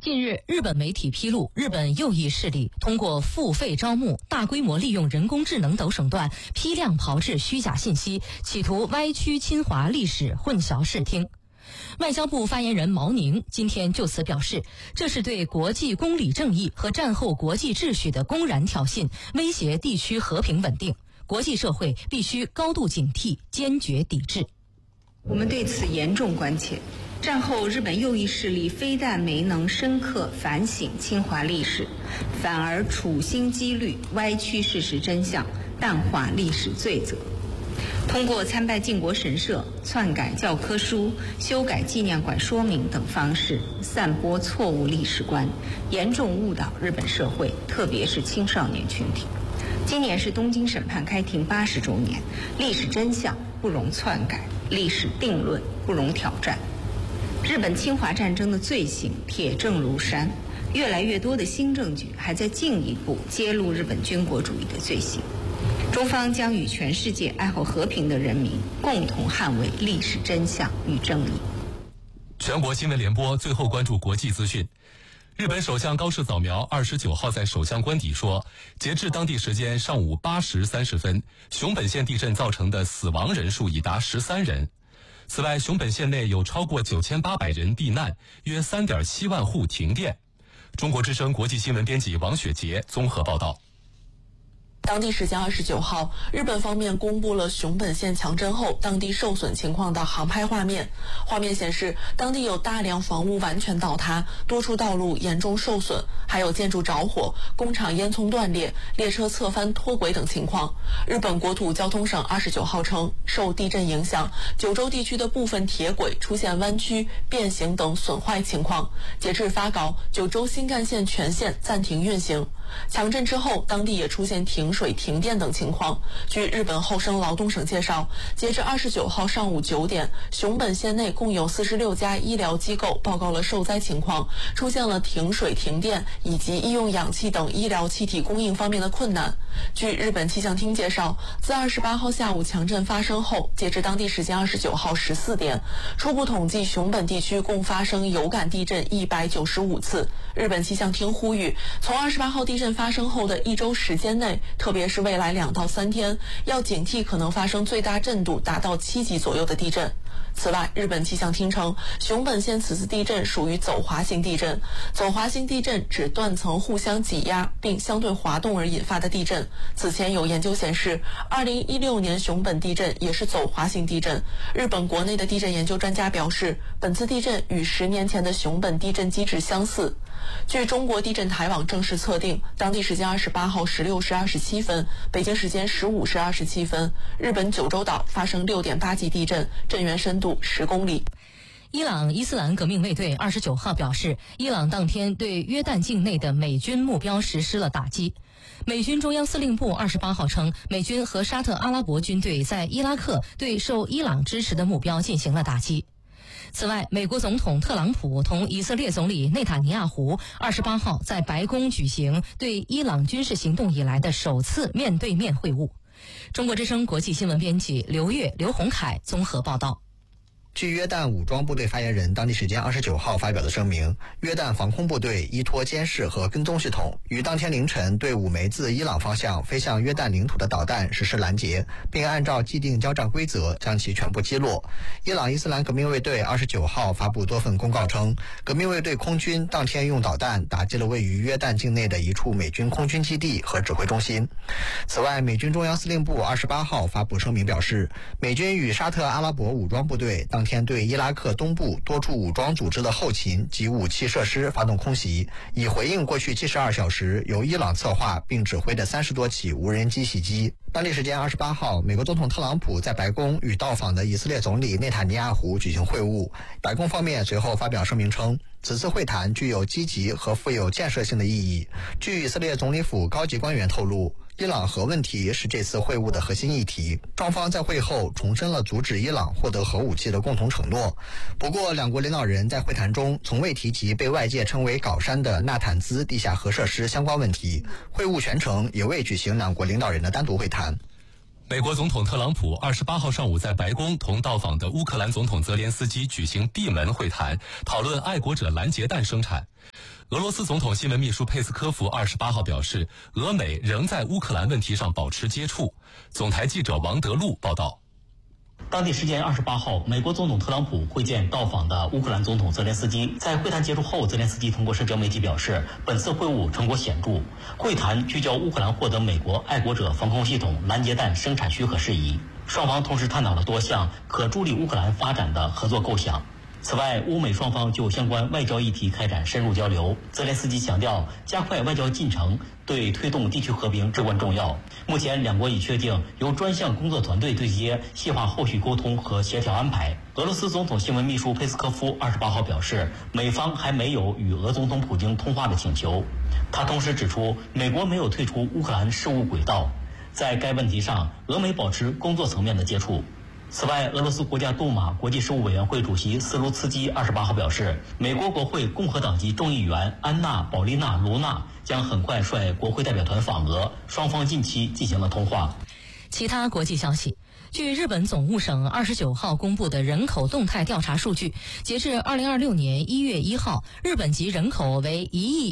近日，日本媒体披露，日本右翼势力通过付费招募、大规模利用人工智能等手段，批量炮制虚假信息，企图歪曲侵华历史，混淆视听。外交部发言人毛宁今天就此表示，这是对国际公理正义和战后国际秩序的公然挑衅，威胁地区和平稳定，国际社会必须高度警惕，坚决抵制。 我们对此严重关切。战后日本右翼势力非但没能深刻反省侵华历史，反而处心积虑歪曲事实真相，淡化历史罪责。通过参拜靖国神社、篡改教科书、修改纪念馆说明等方式，散播错误历史观，严重误导日本社会，特别是青少年群体。今年是东京审判开庭80周年，历史真相不容篡改，历史定论不容挑战。日本侵华战争的罪行铁证如山，越来越多的新证据还在进一步揭露日本军国主义的罪行。中方将与全世界爱好和平的人民共同捍卫历史真相与正义。 全国新闻联播最后关注国际资讯。日本首相高市早苗29号在首相官邸说，截至当地时间上午8时30分，熊本县地震造成的死亡人数已达13人。此外，熊本县内有超过9800人避难，约3.7万户停电。中国之声国际新闻编辑王雪杰综合报道。 当地时间29号，日本方面公布了熊本县强震后当地受损情况的航拍画面。画面显示，当地有大量房屋完全倒塌，多处道路严重受损，还有建筑着火、工厂烟囱断裂、列车侧翻脱轨等情况。日本国土交通省29号称，受地震影响，九州地区的部分铁轨出现弯曲、变形等损坏情况。截至发稿，九州新干线全线暂停运行。强震之后，当地也出现停水、停电等情况。据日本厚生劳动省介绍，截至29号上午9点，熊本县内共有46家医疗机构报告了受灾情况，出现了停水、停电以及医用氧气等医疗气体供应方面的困难。据日本气象厅介绍，自28号下午强震发生后，截至当地时间29号14点，初步统计熊本地区共发生有感地震195次。日本气象厅呼吁，从28号地震发生后的1周时间内，特别是未来2到3天，要警惕可能发生最大震度达到7级左右的地震。此外，日本气象厅称，熊本县此次地震属于走滑型地震。走滑型地震指断层互相挤压并相对滑动而引发的地震。此前有研究显示，2016年熊本地震也是走滑型地震。日本国内的地震研究专家表示，本次地震与10年前的熊本地震机制相似。据中国地震台网正式测定，当地时间28号16时27分，北京时间15时27分，日本九州岛发生6.8级地震，震源深度10公里。 伊朗伊斯兰革命卫队29号表示，伊朗当天对约旦境内的美军目标实施了打击。美军中央司令部28号称，美军和沙特阿拉伯军队在伊拉克对受伊朗支持的目标进行了打击。此外，美国总统特朗普同以色列总理内塔尼亚胡28号在白宫举行对伊朗军事行动以来的首次面对面会晤。中国之声国际新闻编辑刘月、刘洪凯综合报道。 据约旦武装部队发言人当地时间29号发表的声明，约旦防空部队依托监视和跟踪系统，于当天凌晨对5枚自伊朗方向飞向约旦领土的导弹实施拦截，并按照既定交战规则将其全部击落。伊朗伊斯兰革命卫队29号发布多份公告称，革命卫队空军当天用导弹打击了位于约旦境内的一处美军空军基地和指挥中心。此外，美军中央司令部28号发布声明表示，美军与沙特阿拉伯武装部队当天对伊拉克东部多处武装组织的后勤及武器设施发动空袭，以回应过去72小时由伊朗策划并指挥的30多起无人机袭击。当地时间28号，美国总统特朗普在白宫与到访的以色列总理内塔尼亚胡举行会晤。白宫方面随后发表声明称，此次会谈具有积极和富有建设性的意义。据以色列总理府高级官员透露，伊朗核问题是这次会晤的核心议题，双方在会后重申了阻止伊朗获得核武器的共同承诺。不过，两国领导人在会谈中从未提及被外界称为“山”的纳坦兹地下核设施相关问题。会晤全程也未举行两国领导人的单独会谈。 美国总统特朗普28号上午在白宫同到访的乌克兰总统泽连斯基举行闭门会谈，讨论爱国者拦截弹生产。 俄罗斯总统新闻秘书佩斯科夫28号表示，俄美仍在乌克兰问题上保持接触。总台记者王德禄报道。 当地时间28号，美国总统特朗普会见到访的乌克兰总统泽连斯基。在会谈结束后，泽连斯基通过社交媒体表示，本次会晤成果显著，会谈聚焦乌克兰获得美国爱国者防空系统拦截弹生产许可事宜。双方同时探讨了多项可助力乌克兰发展的合作构想。此外，乌美双方就相关外交议题开展深入交流。泽连斯基强调，加快外交进程对推动地区和平至关重要。目前，两国已确定由专项工作团队对接，细化后续沟通和协调安排。俄罗斯总统新闻秘书佩斯科夫28号表示，美方还没有与俄总统普京通话的请求。他同时指出，美国没有退出乌克兰事务轨道，在该问题上，俄美保持工作层面的接触。此外，俄罗斯国家杜马国际事务委员会主席斯卢茨基28号表示，美国国会共和党籍众议员安娜·保利娜·卢娜将很快率国会代表团访俄，双方近期进行了通话。 其他国际消息，据日本总务省29号公布的人口动态调查数据，截至2026年1月1号，日本籍人口为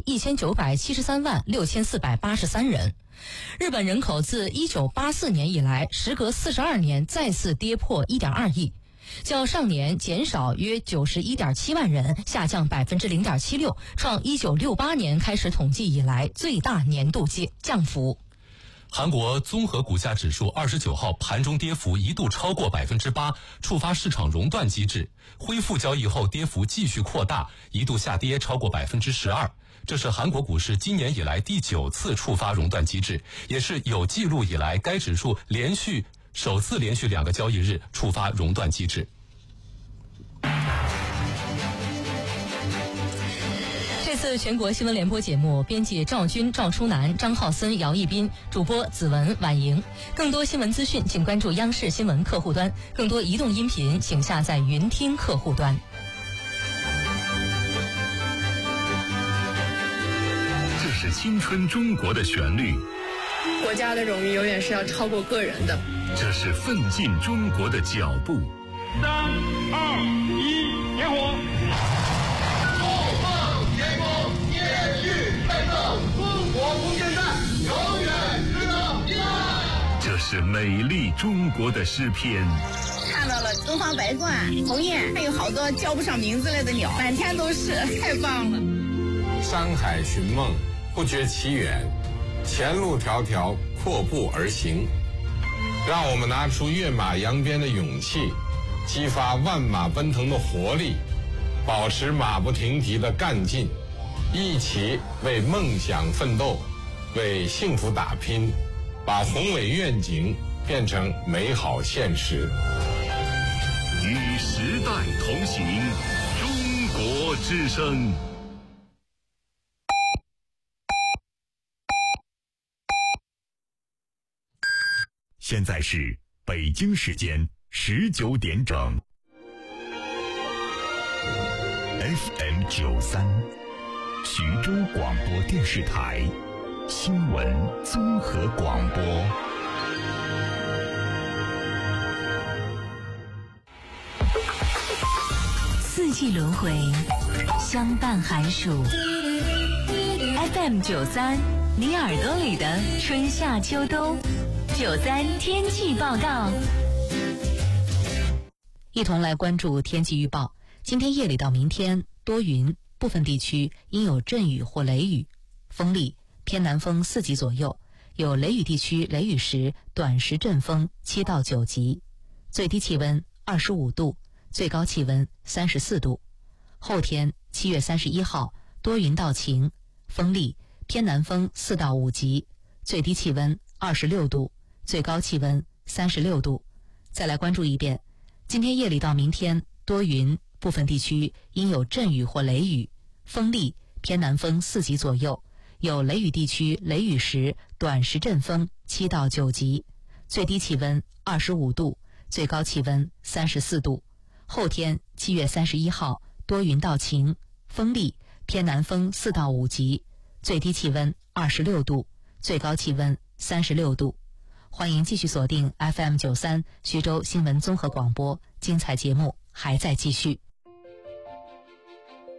119736483人。日本人口自1984年以来，时隔42年再次跌破1.2亿，较上年减少约91.7万人，下降0.76%，创1968年开始统计以来最大年度降幅。 韩国综合股价指数29号盘中跌幅一度超过8%，触发市场熔断机制，恢复交易后跌幅继续扩大，一度下跌超过12%。这是韩国股市今年以来第9次触发熔断机制，也是有记录以来该指数首次连续2个交易日触发熔断机制。 这次全国新闻联播节目，编辑赵军、赵初南、张浩森、姚一斌，主播子文、婉莹。更多新闻资讯，请关注央视新闻客户端；更多移动音频，请下载云听客户端。 这是青春中国的旋律， 国家的荣誉永远是要超过个人的。 这是奋进中国的脚步。3、 2、1，点火！后方前锋，继续奋斗，中国不间断，永远值得依赖。 这是美丽中国的诗篇。 看到了东方白鹳、鸿雁，还有好多叫不上名字来的鸟，满天都是，太棒了。 山海寻梦，不觉其远，前路迢迢，阔步而行。让我们拿出跃马扬鞭的勇气，激发万马奔腾的活力，保持马不停蹄的干劲，一起为梦想奋斗，为幸福打拼，把宏伟愿景变成美好现实。 与时代同行，中国之声。现在是北京时间19点整。FM93，徐州广播电视台新闻综合广播。 四季轮回，相伴寒暑。FM93，你耳朵里的春夏秋冬。93天气报告， 一同来关注天气预报。今天夜里到明天多云，部分地区应有阵雨或雷雨，风力偏南风4级左右，有雷雨地区雷雨时短时阵风7到9级，最低气温25度，最高气温34度。后天7月31号多云到晴，风力偏南风4到5级，最低气温26度，最高气温36度。再来关注一遍，今天夜里到明天多云，部分地区应有阵雨或雷雨，风力偏南风4级左右，有雷雨地区雷雨时短时阵风7到9级，最低气温25度，最高气温34度。后天7月31号多云到晴，风力偏南风4到5级，最低气温26度，最高气温36度。欢迎继续锁定 FM93 徐州新闻综合广播，精彩节目还在继续。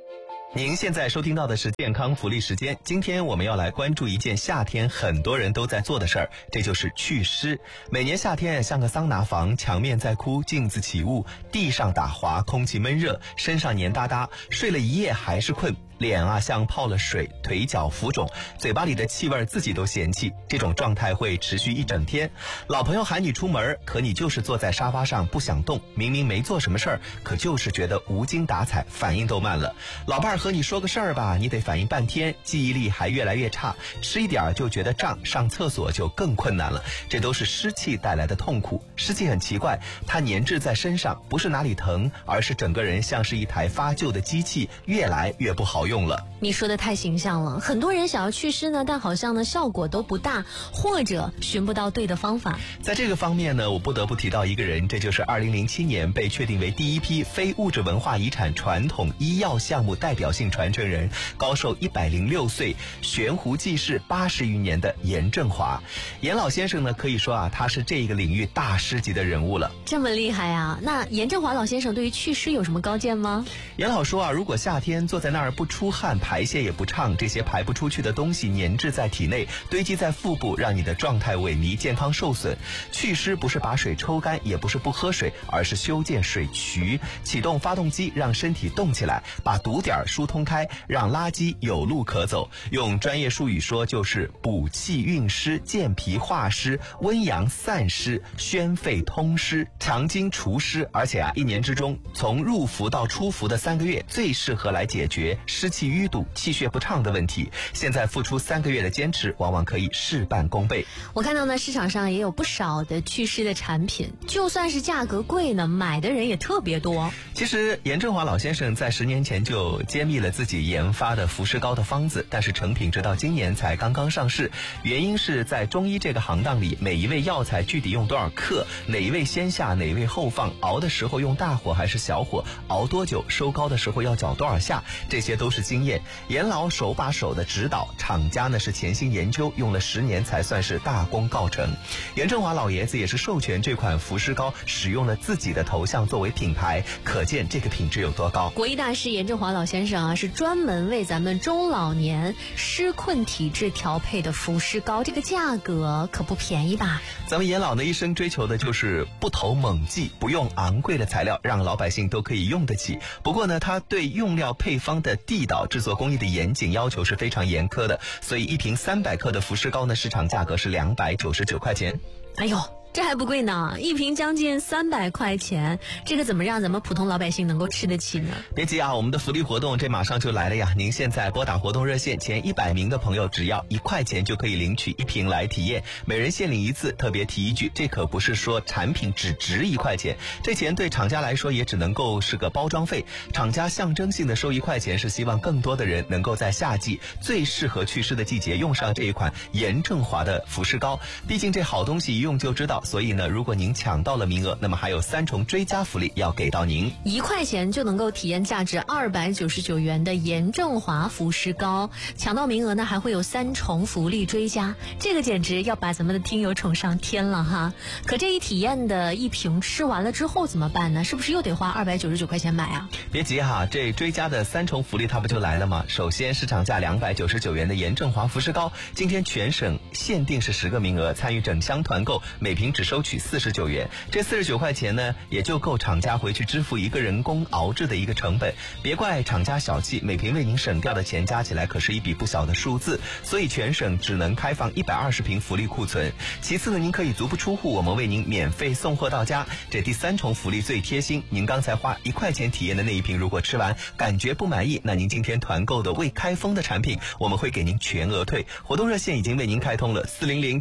您现在收听到的是健康福利时间。今天我们要来关注一件夏天很多人都在做的事儿，这就是祛湿。每年夏天像个桑拿房，墙面在哭，镜子起雾，地上打滑，空气闷热，身上黏哒哒，睡了一夜还是困。脸像泡了水，腿脚浮肿，嘴巴里的气味自己都嫌弃，这种状态会持续一整天。老朋友喊你出门，可你就是坐在沙发上不想动，明明没做什么事儿，可就是觉得无精打采，反应都慢了。老伴儿和你说个事儿吧，你得反应半天，记忆力还越来越差，吃一点就觉得胀，上厕所就更困难了。这都是湿气带来的痛苦。湿气很奇怪，它粘滞在身上，不是哪里疼，而是整个人像是一台发旧的机器，越来越不好用了。 你说的太形象了，很多人想要祛湿呢，但好像呢效果都不大，或者寻不到对的方法。 在这个方面呢，我不得不提到一个人，这就是2007年被确定为第一批非物质文化遗产传统医药项目代表性传承人，高寿106岁，悬壶济世80余年的严正华。严老先生呢，可以说他是这个领域大师级的人物了。 这么厉害啊！那严正华老先生对于祛湿有什么高见吗？ 严老说如果夏天坐在那儿不出汗，排泄也不畅，这些排不出去的东西粘滞在体内，堆积在腹部，让你的状态萎靡，健康受损。祛湿不是把水抽干，也不是不喝水，而是修建水渠，启动发动机，让身体动起来，把堵点疏通开，让垃圾有路可走。用专业术语说，就是补气运湿，健脾化湿，温阳散湿，宣肺通湿，强筋除湿。而且一年之中，从入伏到出伏的3个月，最适合来解决湿气淤堵、气血不畅的问题。现在付出3个月的坚持，往往可以事半功倍。 我看到呢，市场上也有不少的祛湿的产品，就算是价格贵呢，买的人也特别多。 其实严正华老先生在10年前就揭秘了自己研发的浮湿膏的方子，但是成品直到今年才刚刚上市。原因是在中医这个行当里，每一味药材具体用多少克，哪一味先下，哪一味后放，熬的时候用大火还是小火，熬多久，收膏的时候要搅多少下，这些都是经验。严老手把手的指导，厂家呢是潜心研究，用了10年才算是大功告成。严正华老爷子也是授权这款浮湿膏使用了自己的头像作为品牌，可见这个品质有多高。 国医大师严正华老先生是专门为咱们中老年湿困体质调配的浮湿膏，这个价格可不便宜吧？ 咱们严老呢一生追求的就是不投猛剂，不用昂贵的材料，让老百姓都可以用得起。不过呢，他对用料配方的地道、制作工艺的严谨要求是非常严苛的，所以一瓶300克的浮湿膏呢，市场价格是299块钱。 哎呦，这还不贵呢，一瓶将近300块钱，这个怎么让咱们普通老百姓能够吃得起呢？ 别急我们的福利活动这马上就来了呀！您现在拨打活动热线，前100名的朋友只要1块钱就可以领取1瓶来体验，每人限领1次。特别提一句，这可不是说产品只值1块钱，这钱对厂家来说也只能够是个包装费。厂家象征性的收1块钱，是希望更多的人能够在夏季最适合祛湿的季节用上这一款严正华的浮湿膏。毕竟这好东西一用就知道，所以呢，如果您抢到了名额，那么还有3重追加福利要给到您。 1块钱就能够体验价值299元的严正华浮湿膏，抢到名额呢还会有3重福利追加，这个简直要把咱们的听友宠上天了哈！可这一体验的1瓶吃完了之后怎么办呢？是不是又得花299块钱买啊？ 别急这追加的3重福利它不就来了吗？首先市场价299元的严正华浮湿膏，今天全省限定是10个名额，参与整箱团购，每瓶只收取49元，这49块钱呢，也就够厂家回去支付一个人工熬制的一个成本。别怪厂家小气，每瓶为您省掉的钱加起来可是一笔不小的数字，所以全省只能开放120瓶福利库存。其次呢，您可以足不出户，我们为您免费送货到家。这第3重福利最贴心，您刚才花1块钱体验的那一瓶，如果吃完感觉不满意，那您今天团购的未开封的产品，我们会给您全额退。活动热线已经为您开通了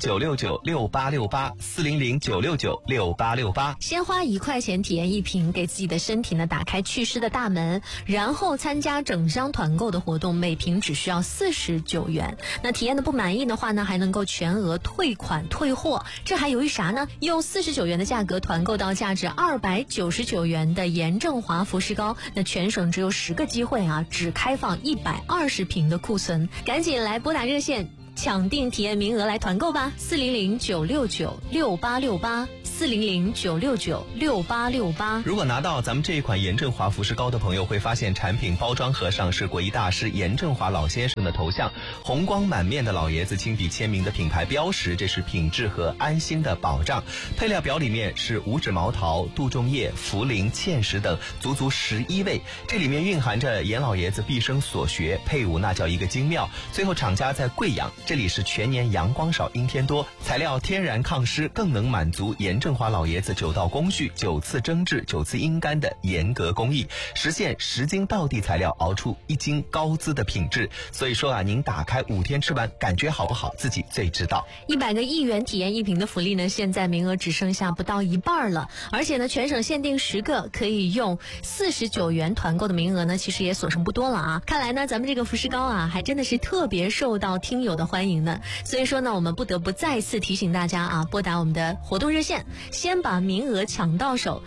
，400-969-6868，400-969-6868。 先花1块钱体验1瓶，给自己的身体呢打开祛湿的大门，然后参加整箱团购的活动，每瓶只需要49元。那体验的不满意的话呢，还能够全额退款退货。这还犹豫啥呢？用49元的价格团购到价值299元的严正华浮湿膏，那全省只有10个机会只开放120瓶的库存，赶紧来拨打热线抢订体验名额来团购吧，400-969-6868。 400-969-6868。 如果拿到咱们这一款严正华服饰膏的朋友，会发现产品包装盒上是国医大师严正华老先生的头像，红光满面的老爷子亲笔签名的品牌标识，这是品质和安心的保障。配料表里面是五指毛桃、杜仲叶、茯苓、芡实等足11味，这里面蕴含着严老爷子毕生所学，配伍那叫一个精妙。最后厂家在贵阳，这里是全年阳光少阴天多，材料天然抗湿，更能满足严正华老爷子9道工序、9次蒸制、9次阴干的严格工艺，实现10斤道地材料熬出1斤高资的品质。所以说啊，您打开5天吃完，感觉好不好，自己最知道。 100个1元体验1瓶的福利呢，现在名额只剩下不到一半了，而且呢，全省限定10个，可以用49元团购的名额呢，其实也所剩不多了啊。看来呢，咱们这个服饰膏啊，还真的是特别受到听友的欢迎呢。所以说呢，我们不得不再次提醒大家啊，拨打我们的活动热线，先把名额抢到手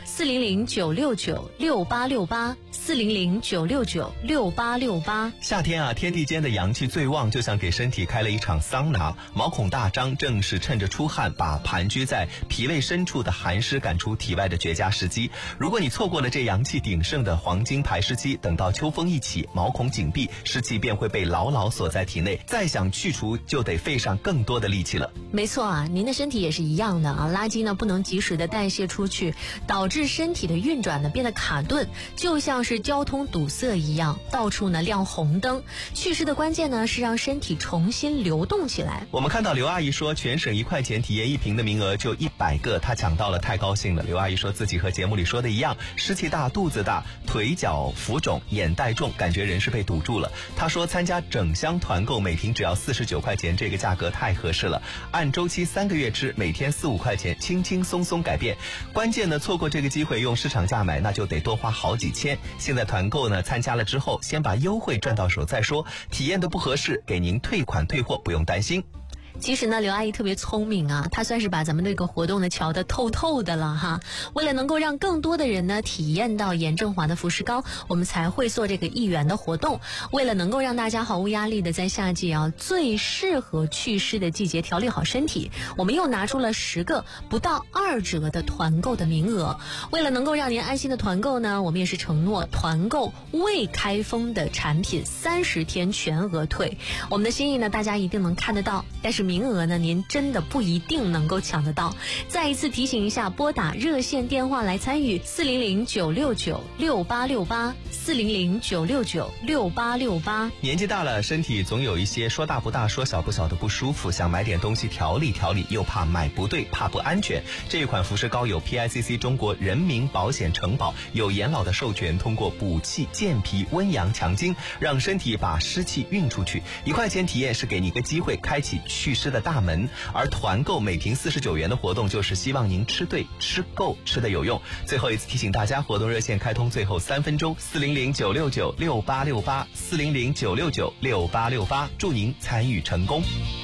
，400-969-6868，400-969-6868。 夏天啊，天地间的阳气最旺，就像给身体开了一场桑拿，毛孔大张，正是趁着出汗把盘踞在脾胃深处的寒湿赶出体外的绝佳时机。如果你错过了这阳气鼎盛的黄金排湿期，等到秋风一起，毛孔紧闭，湿气便会被牢牢锁在体内，再想去除就得费上更多的力气了。 没错啊，您的身体也是一样的啊，垃圾呢不能及时的代谢出去，导致身体的运转呢变得卡顿，就像是交通堵塞一样，到处呢亮红灯。祛湿的关键呢是让身体重新流动起来。 我们看到刘阿姨说，全省1块钱体验1瓶的名额就100个，她抢到了，太高兴了。刘阿姨说自己和节目里说的一样，湿气大，肚子大，腿脚浮肿，眼袋重，感觉人是被堵住了。她说参加整箱团购，每瓶只要49块钱，这个价格太合适了，按周期3个月吃，每天4-5块钱，轻轻松松改变。关键呢，错过这个机会用市场价买，那就得多花好几千。现在团购呢，参加了之后，先把优惠赚到手再说，体验的不合适，给您退款退货，不用担心。 其实呢，刘阿姨特别聪明啊，她算是把咱们这个活动呢瞧得透透的了哈。为了能够让更多的人呢体验到严正华的服饰膏，我们才会做这个1元的活动。为了能够让大家毫无压力的在夏季啊最适合祛湿的季节调理好身体，我们又拿出了10个不到2折的团购的名额。为了能够让您安心的团购呢，我们也是承诺团购未开封的产品30天全额退。我们的心意呢，大家一定能看得到，但是名额呢，您真的不一定能够抢得到。再一次提醒一下，拨打热线电话来参与，400-969-6868，400-969-6868。 年纪大了，身体总有一些说大不大说小不小的不舒服，想买点东西调理调理，又怕买不对，怕不安全。这一款服饰膏有 PICC 中国人民保险承保，有严老的授权，通过补气健脾温阳强筋，让身体把湿气运出去。1块钱体验是给你一个机会，开启祛湿的大门，而团购每瓶49元的活动，就是希望您吃对吃够吃的有用。最后一次提醒大家，活动热线开通最后3分钟，400-969-6868，400-969-6868，祝您参与成功。